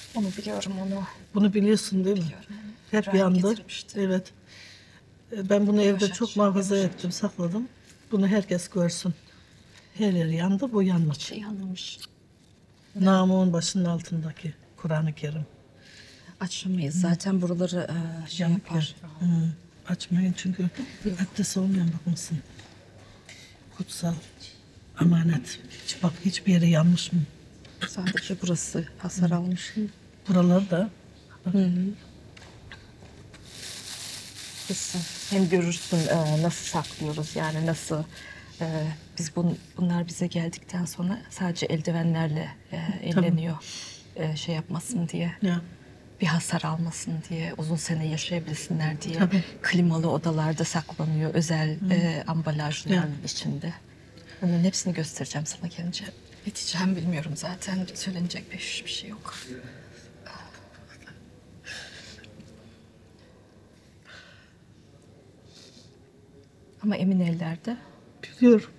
Onu biliyorum onu. Bunu biliyorsun değil mi? Biliyorum. Hep Rahim yandı. getirmişti. Evet. Ben bunu evde Yavaş çok aç, muhafaza yavaş aç. ettim, sakladım. Bunu herkes görsün. Her yer yandı, bu yanmadı. Şey yanmış. Namık'ın başının altındaki Kur'an-ı Kerim. Açamayız. Zaten buraları şey Yanık yapar. yer. Açmayın çünkü abdest olmayan bakmasın. Kutsal, emanet. Bak hiçbir yeri yanmış mı? Sadece burası hasar almış. Buralar da Kesin. Hem görürsün nasıl saklıyoruz yani nasıl biz bunlar bize geldikten sonra sadece eldivenlerle elleniyor şey yapmasın diye. ya. Bir hasar almasın diye, uzun sene yaşayabilsinler diye. Tabii. Klimalı odalarda saklanıyor özel ambalajların içinde. Bunların hepsini göstereceğim sana gelince. Ne diyeceğim bilmiyorum zaten. Söylenecek bir şey yok. Ama emin ellerde. Biliyorum.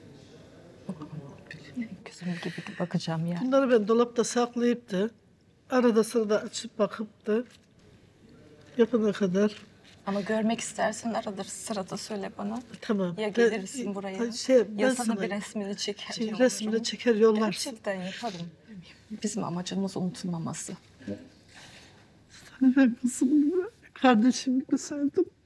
Gözüm gibi de bakacağım yani. Bunları ben dolapta saklayıp da arada sırada açıp bakıp da yapana kadar Ama görmek istersen arada sırada söyle bana. tamam. Ya gelirsin buraya ben ya sana sana bir resmini çeker. resmini çeker yollarsın. Gerçekten yaparım. Bizim amacımız unutulmaması. Ben kızım gibi, kardeşim gibi sevdim.